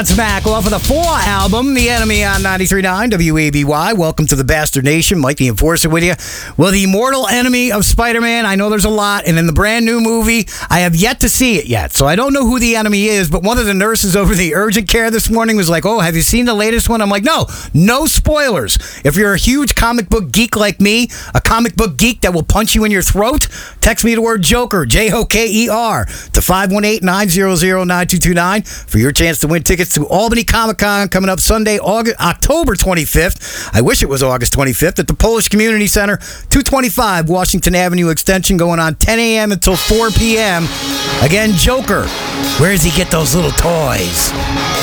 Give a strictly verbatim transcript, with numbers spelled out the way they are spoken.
That's back off of the Four album, The Enemy on ninety-three point nine W A B Y. Welcome to the Bastard Nation. Mike the Enforcer with you. Well, the mortal enemy of Spider-Man, I know there's a lot, and in the brand new movie, I have yet to see it yet, so I don't know who the enemy is, but one of the nurses over the urgent care this morning was like, oh, have you seen the latest one? I'm like, no, no spoilers. If you're a huge comic book geek like me, a comic book geek that will punch you in your throat, text me the word Joker, J O K E R, to five one eight, nine zero zero, nine two two nine for your chance to win tickets to Albany Comic-Con coming up Sunday, August, October twenty-fifth. I wish it was August twenty-fifth at the Polish Community Center, two twenty-five Washington Avenue Extension, going on ten a.m. until four p.m. Again, Joker, where does he get those little toys?